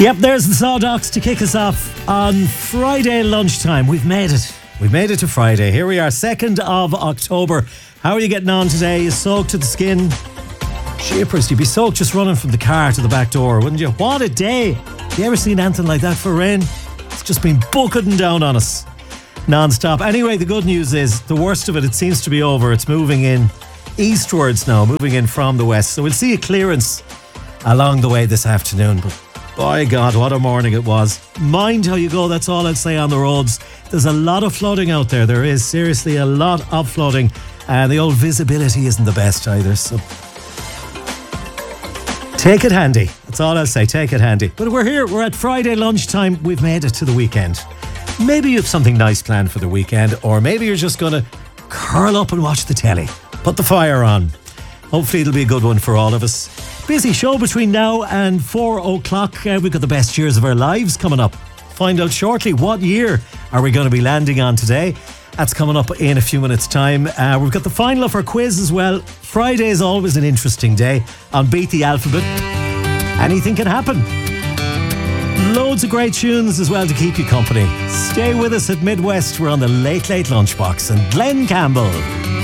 Yep, there's the Sawdocks to kick us off on Friday lunchtime. We've made it. We've made it to Friday. Here we are, 2nd of October. How are you getting on today? You soaked to the skin? Jeepers, you'd be soaked just running from the car to the back door, wouldn't you? What a day. You ever seen anything like that for rain? It's just been bucketing down on us non-stop. Anyway, the good news is the worst of it seems to be over. It's moving in eastwards now, moving in from the west. So we'll see a clearance along the way this afternoon. But by God, what a morning it was. Mind how you go, that's all I'll say on the roads. There's a lot of flooding out there. There is seriously a lot of flooding. And the old visibility isn't the best either. So take it handy. That's all I'll say. Take it handy. But we're here. We're at Friday lunchtime. We've made it to the weekend. Maybe you have something nice planned for the weekend. Or maybe you're just going to curl up and watch the telly. Put the fire on. Hopefully it'll be a good one for all of us. Busy show between now and 4 o'clock. We've got the best years of our lives coming up. Find out shortly what year are we going to be landing on today. That's coming up in a few minutes' time. We've got the final of our quiz as well. Friday is always an interesting day on Beat the Alphabet. Anything can happen. Loads of great tunes as well to keep you company. Stay with us at Midwest. We're on the Late Late Lunchbox and Glenn Campbell.